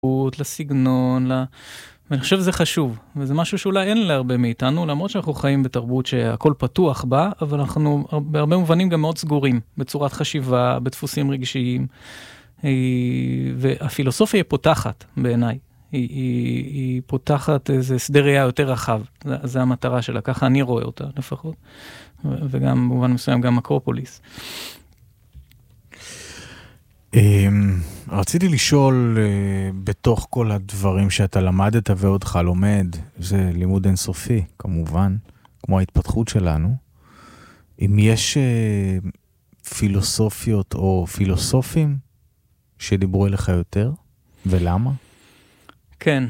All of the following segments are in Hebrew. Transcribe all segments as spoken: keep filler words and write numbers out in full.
לסגנון, ל... ואני חושב שזה חשוב, וזה משהו שאולי אין להרבה מאיתנו, למרות שאנחנו חיים בתרבות שהכל פתוח בה, אבל אנחנו בהרבה מובנים גם מאוד סגורים, בצורת חשיבה, בדפוסים רגשיים, והפילוסופיה היא פותחת בעיניי, היא, היא, היא פותחת איזה סדר ראייה יותר רחב, זה, זה המטרה שלה, ככה אני רואה אותה לפחות, וגם במובן מסוים גם אקרופוליס. רציתי לשאול, בתוך כל הדברים שאתה למדת ועודך לומד, זה לימוד אינסופי כמובן, כמו ההתפתחות שלנו, אם יש פילוסופיות או פילוסופים שדיברו אליך יותר, ולמה? כן,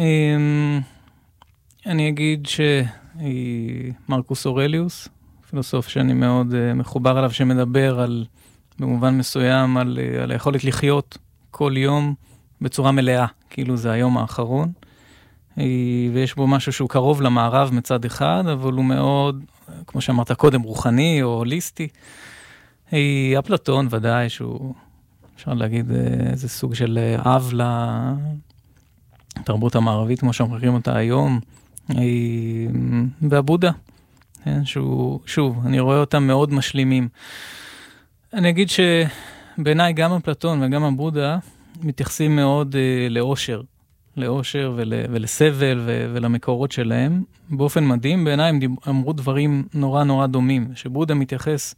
אני אגיד שמרקוס אורליוס, פילוסוף שאני מאוד מחובר עליו, שמדבר על במובן מסוים על, על היכולת לחיות כל יום בצורה מלאה, כאילו זה היום האחרון, ויש בו משהו שהוא קרוב למערב מצד אחד, אבל הוא מאוד, כמו שאמרת קודם, רוחני או הוליסטי. אפלטון ודאי שהוא, אפשר להגיד, איזה סוג של אב לתרבות המערבית, כמו שאומרים אותה היום, והבודה, שהוא, שוב, אני רואה אותם מאוד משלימים. אני אגיד שבעיניי גם אפלטון וגם הבודה מתייחסים מאוד אה, לאושר, לאושר ול, ולסבל ו, ולמקורות שלהם. באופן מדהים, בעיניי הם דיב, אמרו דברים נורא נורא דומים, שבודה מתייחס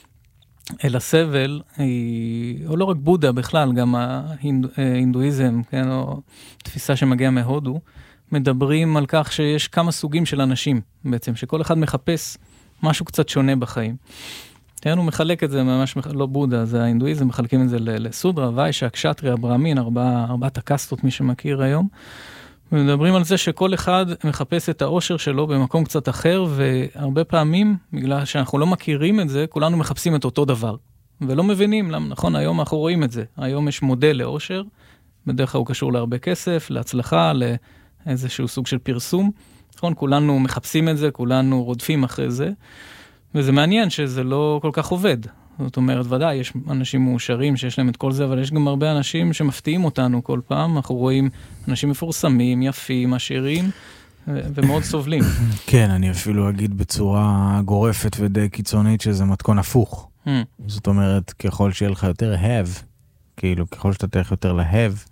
אל הסבל, אה, או לא רק בודה בכלל, גם ההינדואיזם, כן, או תפיסה שמגיעה מהודו, מדברים על כך שיש כמה סוגים של אנשים בעצם, שכל אחד מחפש משהו קצת שונה בחיים. כן, הוא מחלק את זה ממש, לא בודה, זה ההינדואיזם, מחלקים את זה לסודרה, ויישה, קשטריה, ברמין, ארבע, ארבעת הקסטות, מי שמכיר היום. ומדברים על זה שכל אחד מחפש את האושר שלו במקום קצת אחר, והרבה פעמים, בגלל שאנחנו לא מכירים את זה, כולנו מחפשים את אותו דבר. ולא מבינים, למה, נכון, היום אנחנו רואים את זה. היום יש מודל לאושר, בדרך כלל הוא קשור להרבה כסף, להצלחה, לאיזשהו סוג של פרסום. נכון, כולנו מחפשים את זה, כולנו רודפים אחרי זה. וזה מעניין שזה לא כל כך עובד. זאת אומרת, ודאי, יש אנשים מאושרים שיש להם את כל זה, אבל יש גם הרבה אנשים שמפתיעים אותנו כל פעם. אנחנו רואים אנשים מפורסמים, יפים, עשירים, ו- ומאוד סובלים. כן, אני אפילו אגיד בצורה גורפת ודי קיצונית שזה מתכון הפוך. זאת אומרת, ככל שיהיה לך יותר have, כאילו, ככל שאתה תלך יותר להב,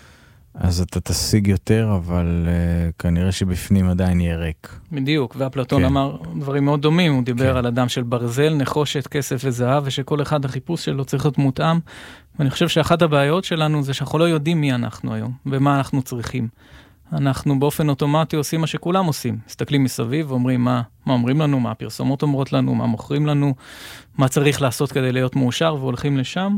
אז אתה תשיג יותר, אבל uh, כנראה שבפנים עדיין יהיה ריק. בדיוק, ואפלטון כן. אמר דברים מאוד דומים, הוא דיבר כן. על אדם של ברזל, נחושת, כסף וזהב, ושכל אחד החיפוש שלו צריך להיות מותאם, ואני חושב שאחת הבעיות שלנו זה שאנחנו לא יודעים מי אנחנו היום, ומה אנחנו צריכים. אנחנו באופן אוטומטי עושים מה שכולם עושים, מסתכלים מסביב ואומרים מה, מה אומרים לנו, מה הפרסומות אומרות לנו, מה מוכרים לנו, מה צריך לעשות כדי להיות מאושר, והולכים לשם,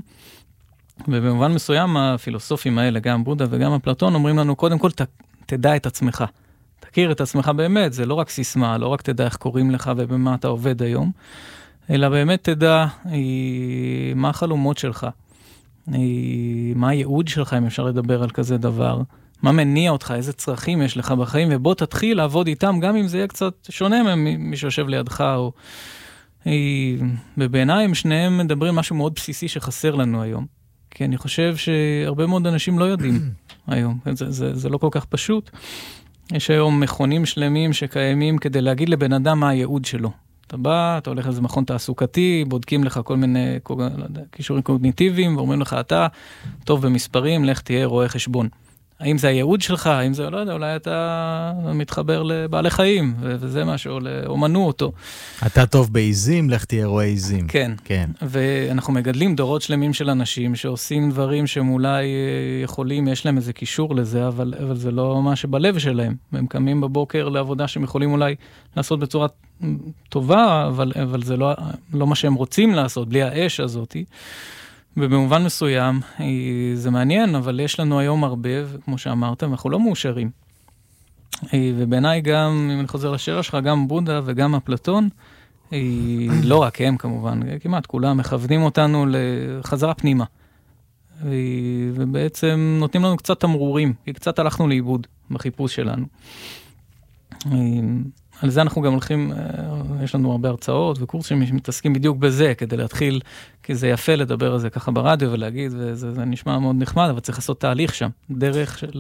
ובמובן מסוים הפילוסופים האלה, גם בודה וגם אפלטון, אומרים לנו, קודם כל ת, תדע את עצמך. תכיר את עצמך באמת, זה לא רק סיסמה, לא רק תדע איך קוראים לך ובמה אתה עובד היום, אלא באמת תדע היא, מה החלומות שלך, היא, מה הייעוד שלך, אם אפשר לדבר על כזה דבר, מה מניע אותך, איזה צרכים יש לך בחיים, ובוא תתחיל לעבוד איתם, גם אם זה יהיה קצת שונה ממי שיושב לידך, או... היא, ובעיניים שניהם מדברים משהו מאוד בסיסי שחסר לנו היום. כי אני חושב שהרבה מאוד אנשים לא יודעים היום. זה, זה, זה לא כל כך פשוט. יש היום מכונים שלמים שקיימים כדי להגיד לבן אדם מה הייעוד שלו. אתה בא, אתה הולך לאיזה מכון תעסוקתי, בודקים לך כל מיני קישורים קוגניטיביים, ואומרים לך, אתה טוב במספרים, לך תהיה רואה חשבון. האם זה הייעוד שלך? האם זה, לא יודע, אולי אתה מתחבר לבעלי חיים, וזה משהו, לאומנות, או... אתה טוב בעיזים, לך תהיה רואה עיזים. כן. כן. ואנחנו מגדלים דורות שלמים של אנשים שעושים דברים שהם אולי יכולים, יש להם איזה קישור לזה, אבל, אבל זה לא מה שבלב שלהם. הם קמים בבוקר לעבודה שהם יכולים אולי לעשות בצורה טובה, אבל, אבל זה לא, לא מה שהם רוצים לעשות, בלי האש הזאת. ובמובן מסוים, זה מעניין, אבל יש לנו היום הרבה, כמו שאמרת, אנחנו לא מאושרים. ובעיניי גם, אם אני חוזר לשאלה שלך, גם בודה וגם אפלטון, לא רק הם כמובן, כמעט כולם מכוונים אותנו לחזרה פנימה. ובעצם נותנים לנו קצת תמרורים, כי קצת הלכנו לאיבוד בחיפוש שלנו. על זה אנחנו גם הולכים, יש לנו הרבה הרצאות וקורסים שמתעסקים בדיוק בזה, כדי להתחיל, כי זה יפה לדבר על זה ככה ברדיו ולהגיד, וזה זה נשמע מאוד נחמד, אבל צריך לעשות תהליך שם, דרך של